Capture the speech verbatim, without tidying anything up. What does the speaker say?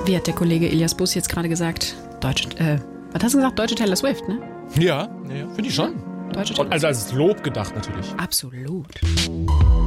Wie hat der Kollege Elias Bus jetzt gerade gesagt? Deutsche, äh, was hast du gesagt? Deutsche Taylor Swift, ne? Ja, ja, finde ich schon. Deutsche Taylor Also als Lob gedacht natürlich. Absolut.